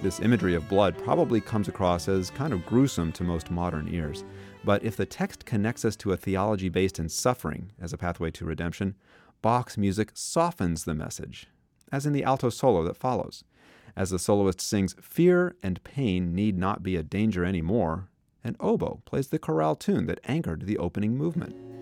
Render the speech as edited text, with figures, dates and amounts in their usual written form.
This imagery of blood probably comes across as kind of gruesome to most modern ears. But if the text connects us to a theology based in suffering as a pathway to redemption, Bach's music softens the message, as in the alto solo that follows. As the soloist sings, "Fear and pain need not be a danger anymore," an oboe plays the chorale tune that anchored the opening movement.